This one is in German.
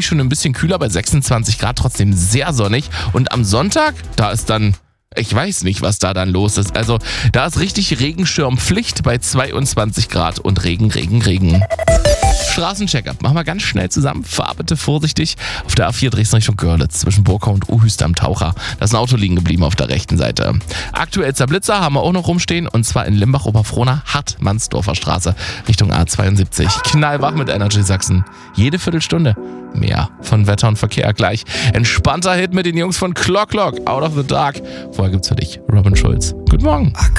schon ein bisschen kühler bei 26 Grad, trotzdem sehr sonnig. Und am Sonntag, da ist dann... Ich weiß nicht, was da dann los ist. Also, da ist richtig Regenschirmpflicht bei 22 Grad und Regen. Straßencheck-up. Machen wir ganz schnell zusammen. Fahr bitte vorsichtig. Auf der A4 Dresden Richtung Görlitz zwischen Burkau und Uhüste am Taucher. Da ist ein Auto liegen geblieben auf der rechten Seite. Aktuell Blitzer haben wir auch noch rumstehen und zwar in Limbach-Oberfrohna, Hartmannsdorfer Straße Richtung A72. Knallwach mit Energy Sachsen. Jede Viertelstunde. Mehr von Wetter und Verkehr gleich. Entspannter Hit mit den Jungs von Clock, Out of the Dark. Vorher gibt's für dich Robin Schulz. Guten Morgen.